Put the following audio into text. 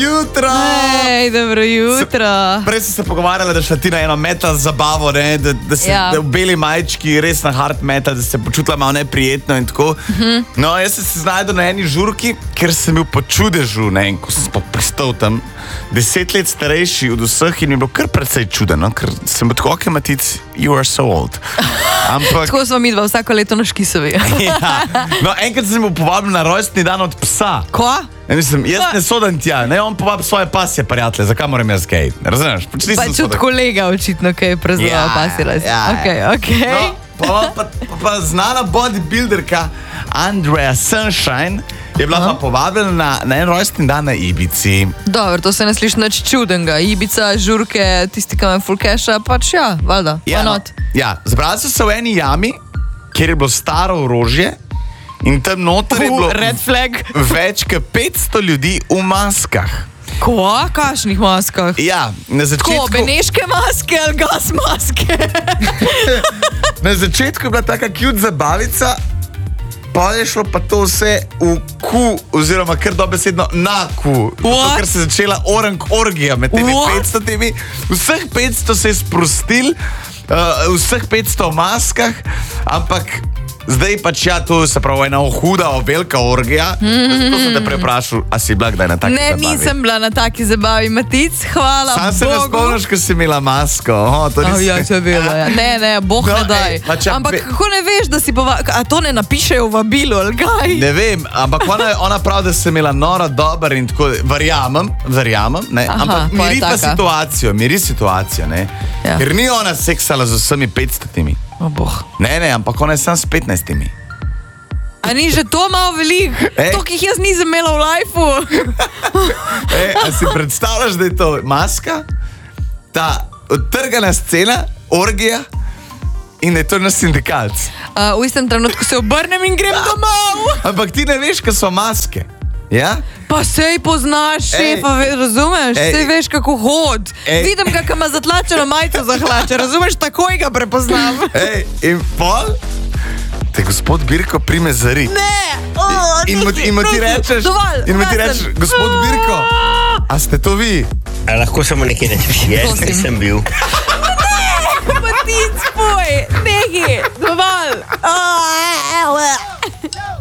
Jutro! Hej, dobro jutro. Prej si se pogovarjala, da šla ti na eno metal zabavo, ne? Da si da v beli majčki res na hard metal, da se počutila malo neprijetno in tako. No, jaz sem se znajdel na eni žurki, ker sem bil po čudežu, ne, ko sem pristal tam 10 let starejši od vseh in je bilo kar precej čudeno, ker sem bil tako, ok, Matic, you are so old. Ampak... Tako smo mi dva vsako leto na Škisovi. Ja. No, enkrat sem bil povabljen na rojstni dan od psa. Ko? Ja, mislim, jaz ne sodam tja, ne, on povabi svoje pasje prijatelje, zakaj moram jaz gej, razumeš? Pa čut kolega očitno, kaj je praznoval pasje raz. Okay. No, pa znana bodybuilderka Andrea Sunshine je bila pa povabljena na en rojstni dan na Ibici. Dobro, to se ne sliši nič čudenega. Ibica, žurke, tisti, ki imajo full casha, pač ja, valjda, why not? Ja, zbrali so se v eni jami, kjer je bilo staro orožje in tam noter je bilo red flag. Več kot 500 ljudi v maskah. Ko? Kakšnih maskah? Ja, na začetku... Ko? Beneške maske ali gas maske? Na začetku je bila taka cute zabavica, pa je šlo pa to vse v ku, oziroma kar dobesedno na ku. Zato, ker se je začela orgija med temi 500 temi. Vseh 500 se je sprostil, vseh 500 v maskah, ampak zdaj pač ja, to se pravi ena huda, velika orgija. Zato sem te preprašal, a si bila kdaj na taki zabavi? Ne, nisem bila na taki zabavi, Matic, hvala Bogu. Sam se ne spomniš, ko si imela masko. Ja, če je bilo, ja. Ne, Bog ne daj. Ampak kako ne veš, da si a to ne napišejo v vabilu, ali kaj? Ne vem, ampak ona pravi, da si imela noro dober in tako, verjamem, ne, ampak miri situacijo, ne. Ker ni ona seksala z vsemi 500-timi. O boh. Ne, ampak ona je sam s 15-timi. A ni že to malo veliko? To, ki jih jaz nisem imela v lifeu. A si predstavljaš, da je to maska, ta odtrgana scena, orgija in da je to naš sindikalc? V istem trenutku se obrnem in grem domov. Ampak ti ne veš, kaj so maske. Ja? Pa sej poznaš šefa, razumeš? Sej veš, kako hod. Vidim ga, ko ima zatlačeno majico za hlače, razumeš? Takoj ga prepoznam. In pol te gospod Birko prime zarit. Ne! In mu ti rečeš, gospod Birko, a ste to vi? A lahko samo nekaj rečeš, jaz nisem bil. Ne, Matic, poj, nekaj, dovolj.